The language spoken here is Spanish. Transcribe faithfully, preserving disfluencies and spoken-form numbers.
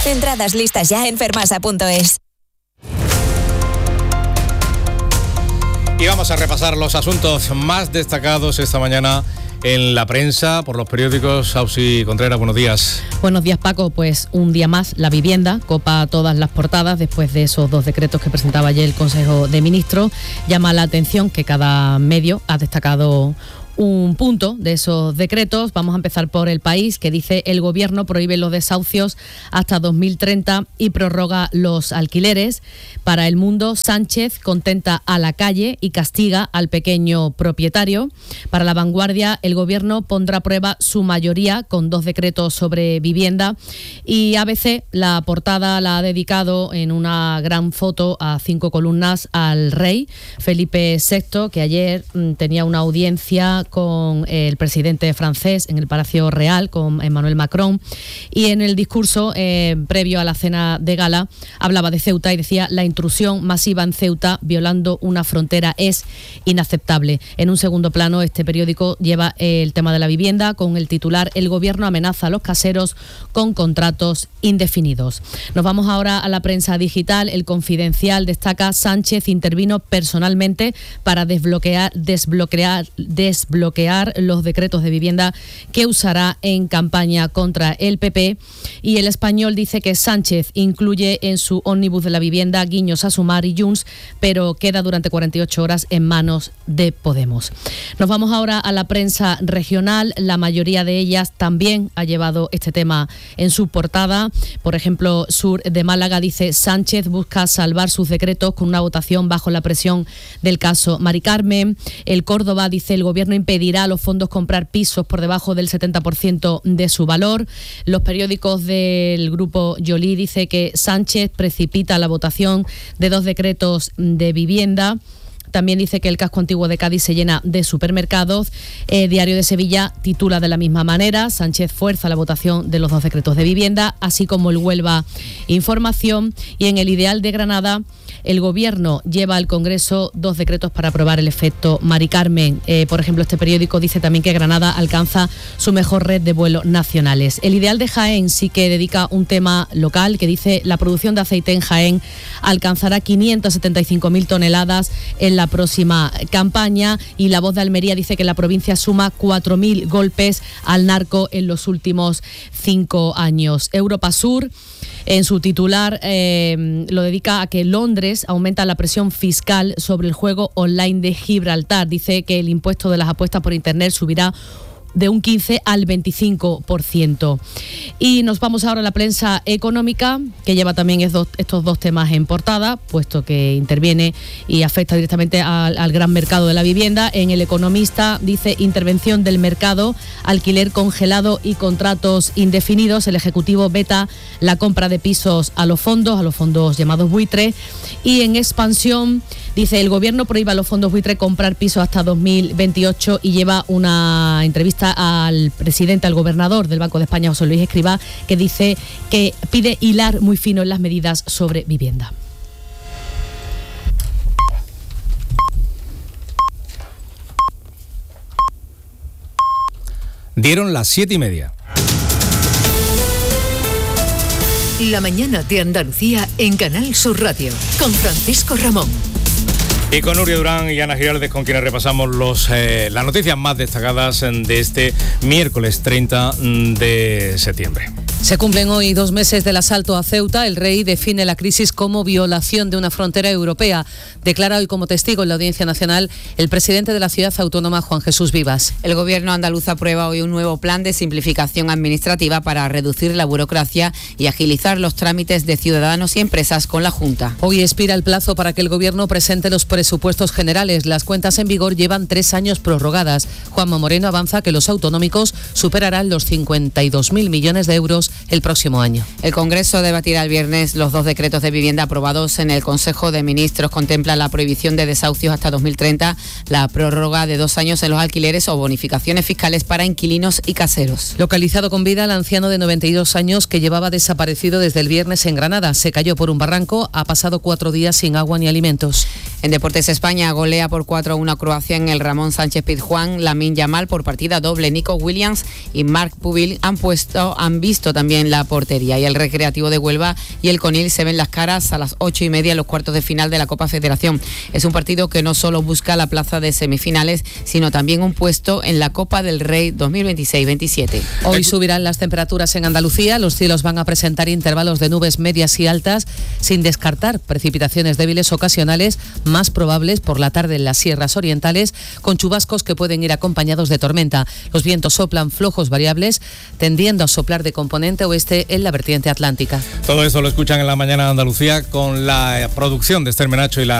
Entradas listas ya en fermasa punto es. Y vamos a repasar los asuntos más destacados esta mañana en la prensa, por los periódicos. Auxi Contreras, buenos días. Buenos días, Paco. Pues un día más, la vivienda copa todas las portadas después de esos dos decretos que presentaba ayer el Consejo de Ministros. Llama la atención que cada medio ha destacado un punto de esos decretos. Vamos a empezar por El País, que dice: el Gobierno prohíbe los desahucios hasta dos mil treinta y prorroga los alquileres. Para El Mundo, Sánchez contenta a la calle y castiga al pequeño propietario. Para La Vanguardia, el Gobierno pondrá a prueba su mayoría con dos decretos sobre vivienda. Y A B C, la portada la ha dedicado en una gran foto a cinco columnas al rey Felipe sexto, que ayer mmm, tenía una audiencia con el presidente francés en el Palacio Real, con Emmanuel Macron, y en el discurso eh, previo a la cena de gala hablaba de Ceuta y decía: la intrusión masiva en Ceuta violando una frontera es inaceptable. En un segundo plano, este periódico lleva el tema de la vivienda con el titular: el Gobierno amenaza a los caseros con contratos indefinidos. Nos vamos ahora a la prensa digital. El Confidencial destaca: Sánchez intervino personalmente para desbloquear, desbloquear, desbloquear bloquear los decretos de vivienda que usará en campaña contra el P P. Y El Español dice que Sánchez incluye en su ómnibus de la vivienda guiños a Sumar y Junts, pero queda durante cuarenta y ocho horas en manos de Podemos. Nos vamos ahora a la prensa regional. La mayoría de ellas también ha llevado este tema en su portada. Por ejemplo, Sur de Málaga dice: Sánchez busca salvar sus decretos con una votación bajo la presión del caso Mari Carmen. El Córdoba dice: el Gobierno impedirá a los fondos comprar pisos por debajo del setenta por ciento de su valor. Los periódicos del grupo Yolí dice que Sánchez precipita la votación de dos decretos de vivienda. También dice que el casco antiguo de Cádiz se llena de supermercados. Eh, Diario de Sevilla titula de la misma manera: Sánchez fuerza la votación de los dos decretos de vivienda, así como el Huelva Información. Y en El Ideal de Granada, el Gobierno lleva al Congreso dos decretos para aprobar el efecto Mari Carmen. Eh, por ejemplo, este periódico dice también que Granada alcanza su mejor red de vuelos nacionales. El Ideal de Jaén sí que dedica un tema local, que dice: la producción de aceite en Jaén alcanzará quinientas setenta y cinco mil toneladas en la próxima campaña. Y La Voz de Almería dice que la provincia suma cuatro mil golpes al narco en los últimos cinco años. Europa Sur, en su titular, eh, lo dedica a que Londres aumenta la presión fiscal sobre el juego online de Gibraltar. Dice que el impuesto de las apuestas por Internet subirá de un quince al veinticinco por ciento. Y nos vamos ahora a la prensa económica, que lleva también estos, estos dos temas en portada, puesto que interviene y afecta directamente al, al gran mercado de la vivienda. En El Economista dice: intervención del mercado, alquiler congelado y contratos indefinidos. El Ejecutivo veta la compra de pisos a los fondos, a los fondos llamados buitre. Y en Expansión dice: el Gobierno prohíbe a los fondos buitre comprar pisos hasta dos mil veintiocho, y lleva una entrevista al presidente, al gobernador del Banco de España, José Luis Escrivá, que dice que pide hilar muy fino en las medidas sobre vivienda. Dieron las siete y media. La mañana de Andalucía en Canal Sur Radio, con Francisco Ramón. Y con Nuria Durán y Ana Giraldez, con quienes repasamos los, eh, las noticias más destacadas de este miércoles treinta de septiembre. Se cumplen hoy dos meses del asalto a Ceuta. El rey define la crisis como violación de una frontera europea. Declara hoy como testigo en la Audiencia Nacional el presidente de la ciudad autónoma, Juan Jesús Vivas. El gobierno andaluz aprueba hoy un nuevo plan de simplificación administrativa para reducir la burocracia y agilizar los trámites de ciudadanos y empresas con la Junta. Hoy expira el plazo para que el gobierno presente los presupuestos generales. Las cuentas en vigor llevan tres años prorrogadas. Juanma Moreno avanza que los autonómicos superarán los cincuenta y dos mil millones de euros el próximo año. El Congreso debatirá el viernes los dos decretos de vivienda aprobados en el Consejo de Ministros. Contempla la prohibición de desahucios hasta dos mil treinta, la prórroga de dos años en los alquileres o bonificaciones fiscales para inquilinos y caseros. Localizado con vida el anciano de noventa y dos años que llevaba desaparecido desde el viernes en Granada. Se cayó por un barranco, ha pasado cuatro días sin agua ni alimentos. En Deportes España golea por cuatro a uno a Croacia en el Ramón Sánchez Pizjuán. Lamine Yamal por partida doble. Nico Williams y Marc Pubil han puesto, han visto también la portería. Y el Recreativo de Huelva y el Conil se ven las caras a las ocho y media en los cuartos de final de la Copa Federación. Es un partido que no solo busca la plaza de semifinales, sino también un puesto en la Copa del Rey dos mil veintiséis veintisiete. Hoy subirán las temperaturas en Andalucía. Los cielos van a presentar intervalos de nubes medias y altas, sin descartar precipitaciones débiles ocasionales, más probables por la tarde en las sierras orientales, con chubascos que pueden ir acompañados de tormenta. Los vientos soplan flojos variables, tendiendo a soplar de componente oeste en la vertiente atlántica. Todo esto lo escuchan en la mañana de Andalucía con la producción de Esther Menacho y la